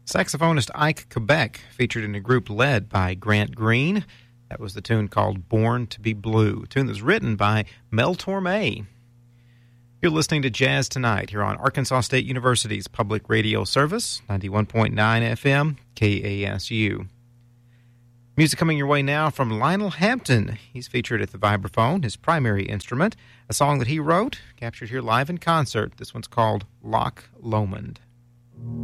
Saxophonist Ike Quebec featured in a group led by Grant Green. That was the tune called Born to be Blue, a tune that was written by Mel Torme. You're listening to Jazz Tonight here on Arkansas State University's public radio service, 91.9 FM, KASU. Music coming your way now from Lionel Hampton. He's featured at the vibraphone, his primary instrument, a song that he wrote, captured here live in concert. This one's called Loch Lomond.